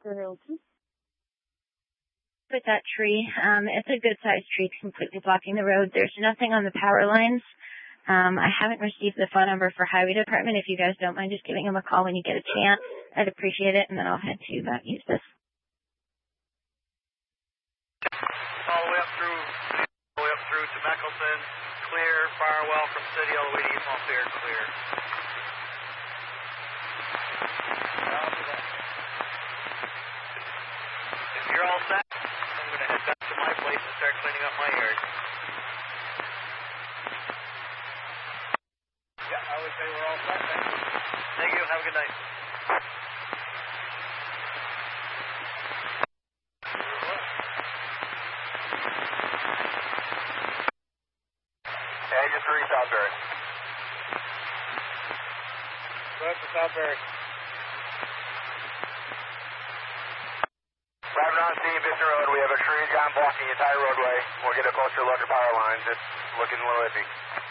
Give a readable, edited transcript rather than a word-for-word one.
With that tree, it's a good-sized tree completely blocking the road. There's nothing on the power lines. I haven't received the phone number for Highway Department. If you guys don't mind just giving them a call when you get a chance, I'd appreciate it, and then I'll head to use this. All the way up through to Mickelson, clear, Farwell from City all the way to East Montpelier, clear. If you're all set, I'm going to head back to my place and start cleaning up my yard. Yeah, I would say we're all set. Thank you. Have a good night. Hey, just reach Southbury. Go ahead for Southbury. Driving on scene, Vision Road. We have a tree down blocking the entire roadway. We'll get a closer look at power lines. It's looking a little iffy.